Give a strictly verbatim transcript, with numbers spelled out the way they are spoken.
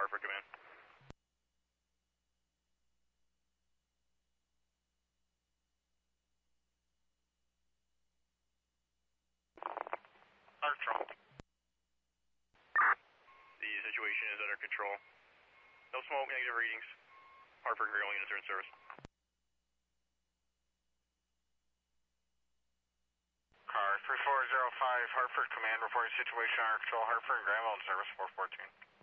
Hartford Command. Armstrong. The situation is under control. No smoke, negative readings. Hartford and Grayling units are in service. Car three four zero five, Hartford Command reporting situation under control. Hartford and Grayling in service four fourteen.